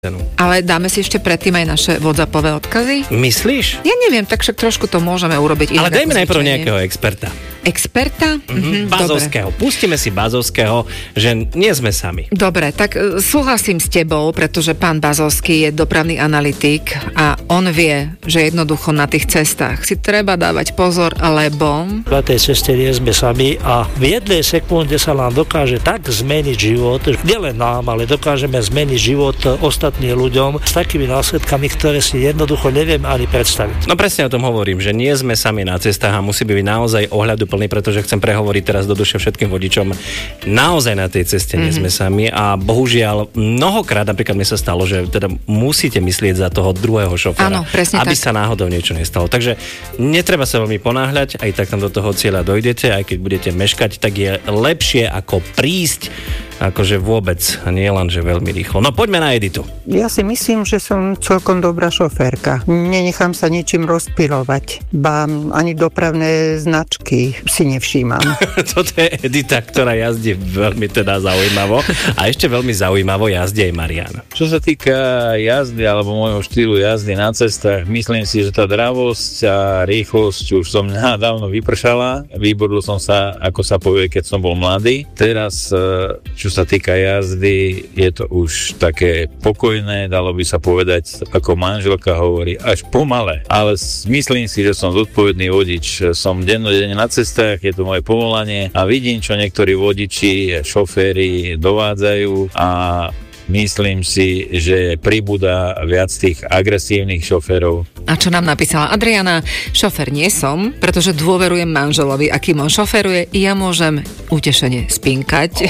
Ale dáme si ešte predtým aj naše WhatsAppové odkazy? Myslíš? Ja neviem, tak však trošku to môžeme urobiť. Ale dajme najprv nejakého experta. Experta? Bazovského. Dobre. Pustíme si Bazovského, že nie sme sami. Dobre, tak súhlasím s tebou, pretože pán Bazovský je dopravný analytik a on vie, že jednoducho na tých cestách si treba dávať pozor, lebo... Na tej ceste nie sme sami a v jednej sekunde sa nám dokáže tak zmeniť život, nielen nám, ale dokážeme zmeniť život ostatným ľuďom s takými následkami, ktoré si jednoducho neviem ani predstaviť. No presne o tom hovorím, že nie sme sami na cestách a musíme byť naozaj ohľaduplný, pretože chcem prehovoriť teraz do duše všetkým vodičom. Naozaj na tej ceste nie sme sami a bohužiaľ mnohokrát napríklad mi sa stalo, že teda musíte myslieť za toho druhého šoféra, áno, presne aby tak. sa náhodou niečo nestalo. Takže netreba sa veľmi ponáhľať, aj tak tam do toho cieľa dojdete, aj keď budete meškať, tak je lepšie ako prísť akože vôbec, nie len, že veľmi rýchlo. No poďme na Editu. Ja si myslím, že som celkom dobrá šoférka. Nenechám sa ničím rozpylovať. Ba ani dopravné značky si nevšímam. Toto je Edita, ktorá jazdí veľmi teda zaujímavo. A ešte veľmi zaujímavo jazdí aj Marian. Čo sa týka jazdy alebo môjho štýlu jazdy na cestách, myslím si, že tá dravosť a rýchlosť už som dávno vypršala. Vybudil som sa, ako sa povie, keď som bol mladý. Teraz, čo sa týka jazdy, je to už také pokojné, dalo by sa povedať, ako manželka hovorí, až pomale. Ale myslím si, že som zodpovedný vodič. Som dennodenne na cestách, je to moje povolanie a vidím, čo niektorí vodiči, šoféri dovádzajú a myslím si, že pribúda viac tých agresívnych šoférov. A čo nám napísala Adriana? Šofér nie som, pretože dôverujem manželovi. A kým on šoferuje, ja môžem utešene spinkať.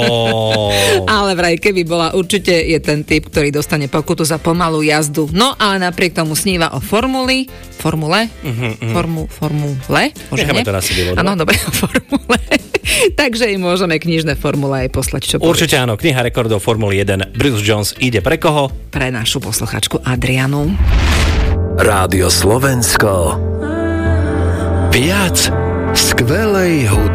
Ale vraj, keby bola, určite je ten typ, ktorý dostane pokutu za pomalú jazdu. No, ale napriek tomu sníva o formule? Necháme to na sebe. Áno, dobre, o formule. Takže im môžeme knižné formule aj poslať, čo určite áno, kniha rekordov Formuly 1 Bruce Jones ide pre koho? Pre našu posluchačku Adrianu. Rádio Slovensko. Viac skvelej hudby.